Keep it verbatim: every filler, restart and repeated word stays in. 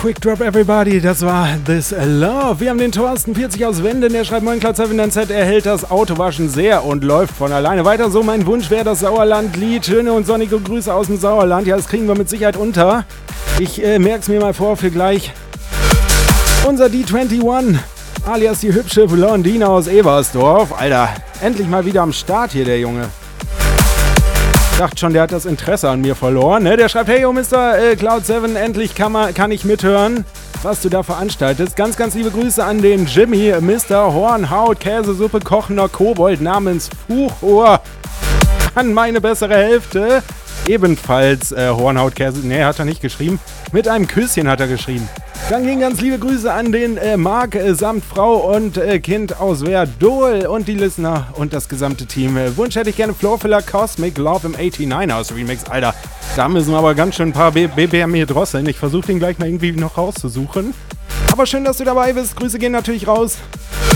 Quick Drop Everybody, das war This Love. Wir haben den Thorsten vierzig aus Wenden, der schreibt Moin Cloud sieben, dein Z erhält das Autowaschen sehr und läuft von alleine weiter. So, mein Wunsch wäre das Sauerland-Lied. Schöne und sonnige Grüße aus dem Sauerland. Ja, das kriegen wir mit Sicherheit unter. Ich äh, merk's mir mal vor für gleich. Unser D einundzwanzig, alias die hübsche Blondine aus Ebersdorf. Alter, endlich mal wieder am Start hier, der Junge. Ich dachte schon, der hat das Interesse an mir verloren. Ne? Der schreibt, hey, yo, Mister Äh, Cloud sieben, endlich kann, man, kann ich mithören, was du da veranstaltest. Ganz, ganz liebe Grüße an den Jimmy, Mister Hornhaut, Käsesuppe, kochender Kobold namens Fuchohr. An meine bessere Hälfte. Ebenfalls äh, Hornhaut, Käse... Ne, hat er nicht geschrieben. Mit einem Küsschen hat er geschrieben. Dann gehen ganz liebe Grüße an den äh, Marc äh, samt Frau und äh, Kind aus Verdol und die Listener und das gesamte Team. Äh, Wunsch hätte ich gerne Floorfiller Cosmic Love im neunundachtzig aus Remix. Alter, da müssen wir aber ganz schön ein paar B B M hier drosseln. Ich versuche den gleich mal irgendwie noch rauszusuchen. Aber schön, dass du dabei bist. Grüße gehen natürlich raus